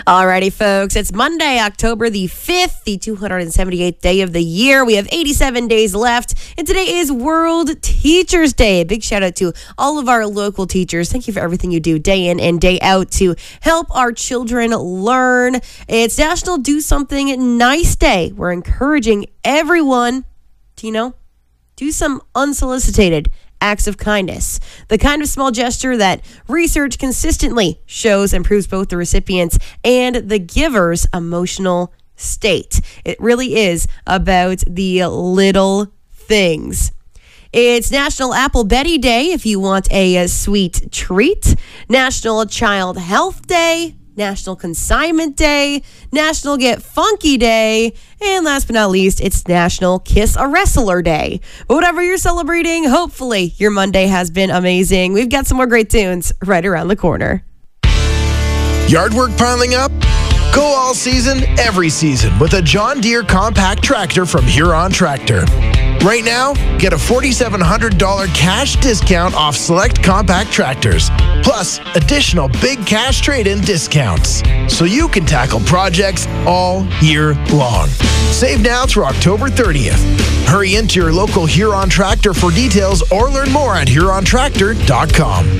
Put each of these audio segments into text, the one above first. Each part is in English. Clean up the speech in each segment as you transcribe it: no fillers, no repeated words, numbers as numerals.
Alrighty, folks, it's Monday, October the 5th, the 278th day of the year. We have 87 days left, and today is World Teachers Day. A big shout out to all of our local teachers. Thank you for everything you do day in and day out to help our children learn. It's National Do Something Nice Day. We're encouraging everyone to, do some unsolicited acts of kindness. The kind of small gesture that research consistently shows improves both the recipient's and the giver's emotional state. It really is about the little things. It's National Apple Betty Day if you want a sweet treat. National Child Health Day. National Consignment Day, National Get Funky Day, and last but not least, it's National Kiss a Wrestler Day. But whatever you're celebrating, hopefully your Monday has been amazing. We've got some more great tunes right around the corner. Yard work piling up? Go all season, every season with a John Deere compact tractor from Huron Tractor. Right now, get a $4,700 cash discount off select compact tractors, plus additional big cash trade-in discounts, so you can tackle projects all year long. Save now through October 30th. Hurry into your local Huron Tractor for details or learn more at HuronTractor.com.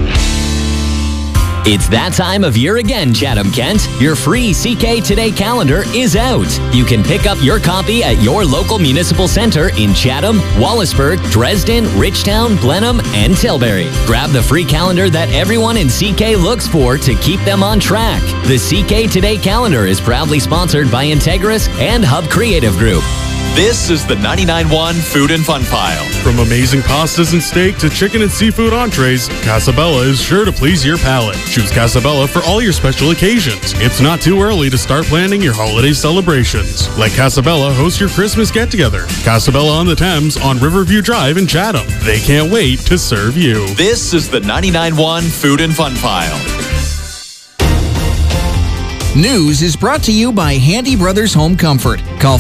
It's that time of year again, Chatham-Kent. Your free CK Today calendar is out. You can pick up your copy at your local municipal center in Chatham, Wallaceburg, Dresden, Richtown, Blenheim, and Tilbury. Grab the free calendar that everyone in CK looks for to keep them on track. The CK Today calendar is proudly sponsored by Integris and Hub Creative Group. This is the 99.1 Food and Fun Pile. From amazing pastas and steak to chicken and seafood entrees, Casabella is sure to please your palate. Choose Casabella for all your special occasions. It's not too early to start planning your holiday celebrations. Let Casabella host your Christmas get-together. Casabella on the Thames on Riverview Drive in Chatham. They can't wait to serve you. This is the 99.1 Food and Fun Pile. News is brought to you by Handy Brothers Home Comfort. Call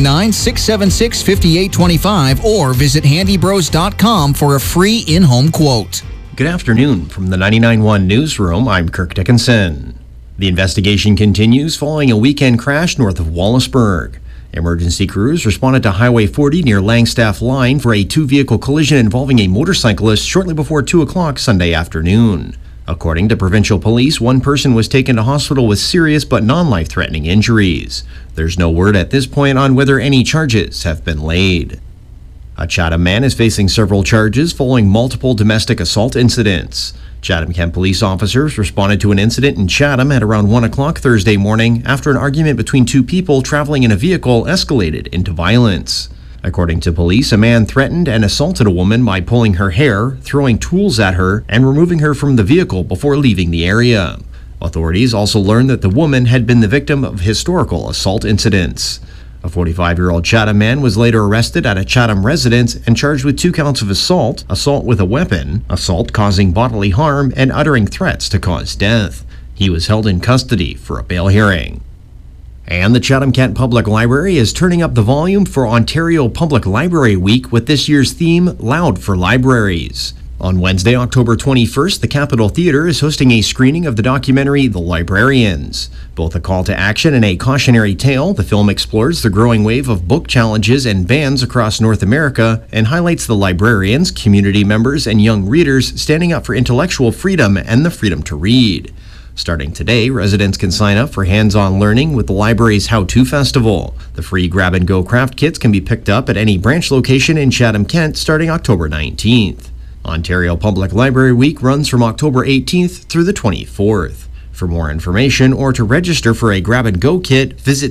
519-676-5825 or visit handybros.com for a free in-home quote. Good afternoon. From the 99.1 Newsroom, I'm Kirk Dickinson. The investigation continues following a weekend crash north of Wallaceburg. Emergency crews responded to Highway 40 near Langstaff Line for a two-vehicle collision involving a motorcyclist shortly before 2 o'clock Sunday afternoon. According to provincial police, one person was taken to hospital with serious but non-life-threatening injuries. There's no word at this point on whether any charges have been laid. A Chatham man is facing several charges following multiple domestic assault incidents. Chatham-Kent police officers responded to an incident in Chatham at around 1 o'clock Thursday morning after an argument between two people traveling in a vehicle escalated into violence. According to police, a man threatened and assaulted a woman by pulling her hair, throwing tools at her, and removing her from the vehicle before leaving the area. Authorities also learned that the woman had been the victim of historical assault incidents. A 45-year-old Chatham man was later arrested at a Chatham residence and charged with 2 counts of assault, assault with a weapon, assault causing bodily harm, and uttering threats to cause death. He was held in custody for a bail hearing. And the Chatham-Kent Public Library is turning up the volume for Ontario Public Library Week with this year's theme, Loud for Libraries. On Wednesday, October 21st, the Capitol Theatre is hosting a screening of the documentary The Librarians. Both a call to action and a cautionary tale, the film explores the growing wave of book challenges and bans across North America and highlights the librarians, community members, and young readers standing up for intellectual freedom and the freedom to read. Starting today, residents can sign up for hands-on learning with the library's How To Festival. The free grab-and-go craft kits can be picked up at any branch location in Chatham-Kent starting October 19th. Ontario Public Library Week runs from October 18th through the 24th. For more information or to register for a grab-and-go kit, visit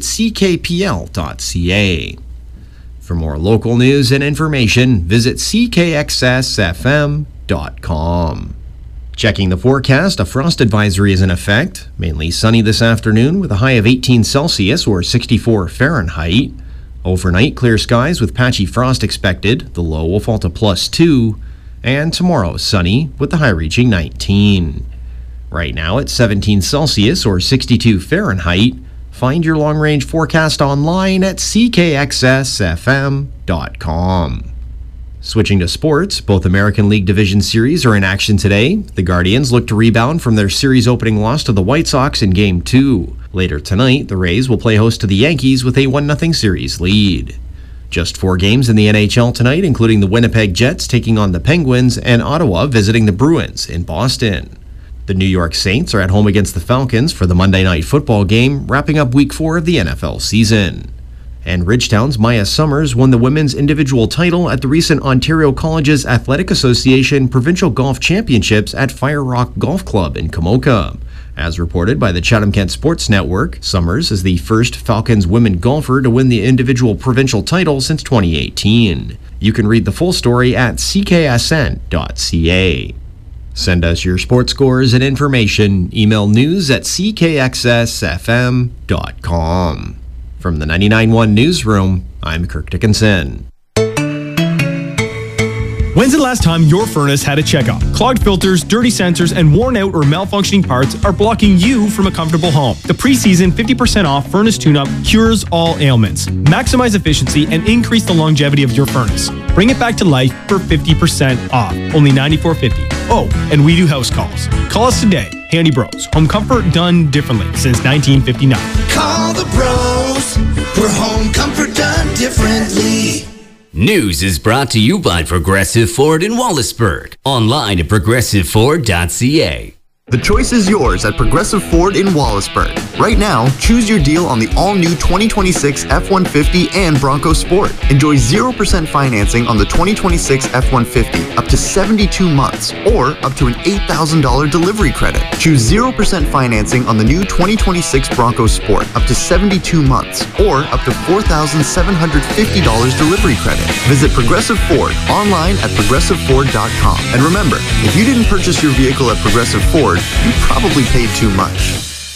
ckpl.ca. For more local news and information, visit ckxsfm.com. Checking the forecast, a frost advisory is in effect. Mainly sunny this afternoon with a high of 18 Celsius or 64 Fahrenheit. Overnight, clear skies with patchy frost expected. The low will fall to +2. And tomorrow, sunny with the high reaching 19. Right now, it's 17 Celsius or 62 Fahrenheit. Find your long-range forecast online at ckxsfm.com. Switching to sports, both American League Division Series are in action today. The Guardians look to rebound from their series opening loss to the White Sox in Game 2. Later tonight, the Rays will play host to the Yankees with a 1-0 series lead. Just 4 games in the NHL tonight, including the Winnipeg Jets taking on the Penguins and Ottawa visiting the Bruins in Boston. The New York Saints are at home against the Falcons for the Monday Night Football game, wrapping up Week 4 of the NFL season. And Ridgetown's Maya Summers won the women's individual title at the recent Ontario Colleges Athletic Association Provincial Golf Championships at Fire Rock Golf Club in Kamoka. As reported by the Chatham-Kent Sports Network, Summers is the first Falcons women golfer to win the individual provincial title since 2018. You can read the full story at cksn.ca. Send us your sports scores and information. Email news@ckxsfm.com. From the 99.1 Newsroom, I'm Kirk Dickinson. When's the last time your furnace had a checkup? Clogged filters, dirty sensors, and worn out or malfunctioning parts are blocking you from a comfortable home. The pre-season 50% off furnace tune-up cures all ailments. Maximize efficiency and increase the longevity of your furnace. Bring it back to life for 50% off. Only $94.50. Oh, and we do house calls. Call us today. Handy Bros. Home comfort done differently since 1959. Call the bros. For home comfort done differently. News is brought to you by Progressive Ford in Wallaceburg. Online at progressiveford.ca. The choice is yours at Progressive Ford in Wallaceburg. Right now, choose your deal on the all-new 2026 F-150 and Bronco Sport. Enjoy 0% financing on the 2026 F-150 up to 72 months or up to an $8,000 delivery credit. Choose 0% financing on the new 2026 Bronco Sport up to 72 months or up to $4,750 delivery credit. Visit Progressive Ford online at progressiveford.com. And remember, if you didn't purchase your vehicle at Progressive Ford, you probably paid too much.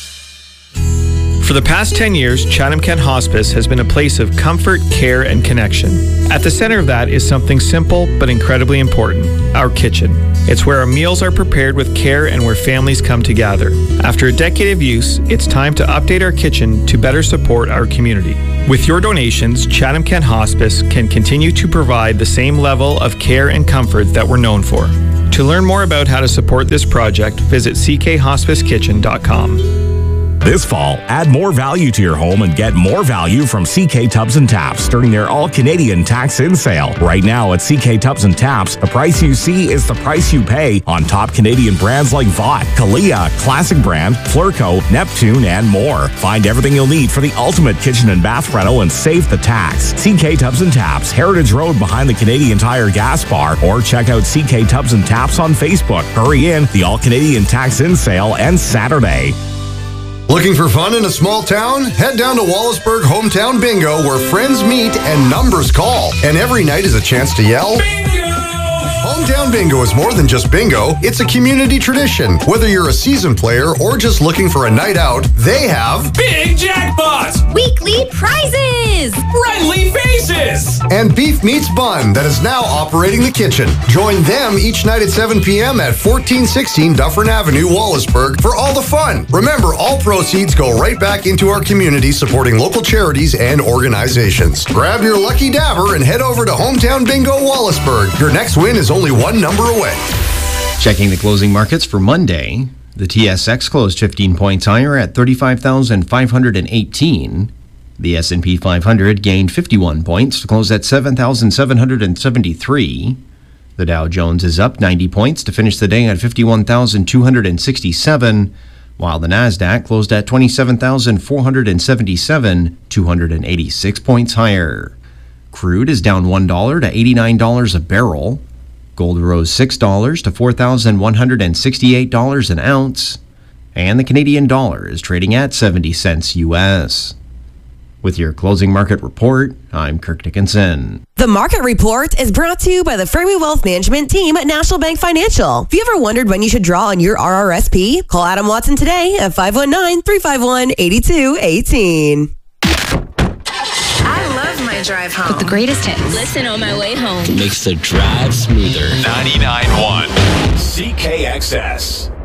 For the past 10 years, Chatham-Kent Hospice has been a place of comfort, care, and connection. At the center of that is something simple but incredibly important, our kitchen. It's where our meals are prepared with care and where families come to gather. After a decade of use, it's time to update our kitchen to better support our community. With your donations, Chatham-Kent Hospice can continue to provide the same level of care and comfort that we're known for. To learn more about how to support this project, visit ckhospicekitchen.com. This fall, add more value to your home and get more value from CK Tubs and Taps during their all-Canadian tax-in sale. Right now at CK Tubs and Taps, the price you see is the price you pay on top Canadian brands like Vought, Kalia, Classic Brand, Flurco, Neptune, and more. Find everything you'll need for the ultimate kitchen and bath rental and save the tax. CK Tubs and Taps, Heritage Road behind the Canadian Tire gas bar, or check out CK Tubs and Taps on Facebook. Hurry in, the all-Canadian tax-in sale ends Saturday. Looking for fun in a small town? Head down to Wallaceburg Hometown Bingo, where friends meet and numbers call. And every night is a chance to yell, Bingo! Hometown Bingo is more than just bingo. It's a community tradition. Whether you're a seasoned player or just looking for a night out, they have big jackpots, weekly prizes, friendly faces, and Beef Meets Bun that is now operating the kitchen. Join them each night at 7 p.m. at 1416 Dufferin Avenue, Wallaceburg for all the fun. Remember, all proceeds go right back into our community, supporting local charities and organizations. Grab your lucky dabber and head over to Hometown Bingo Wallaceburg. Your next win is only one number away. Checking the closing markets for Monday, the TSX closed 15 points higher at 35,518. The S&P 500 gained 51 points to close at 7,773. The Dow Jones is up 90 points to finish the day at 51,267, while the Nasdaq closed at 27,477, 286 points higher. Crude is down $1 to $89 a barrel. Gold rose $6 to $4,168 an ounce, and the Canadian dollar is trading at 70 cents U.S. With your closing market report, I'm Kirk Dickinson. The Market Report is brought to you by the Fairway Wealth Management team at National Bank Financial. Have you ever wondered when you should draw on your RRSP? Call Adam Watson today at 519-351-8218. I love my drive home. With the greatest hits. Listen on my way home. Makes the drive smoother. 99.1 CKXS.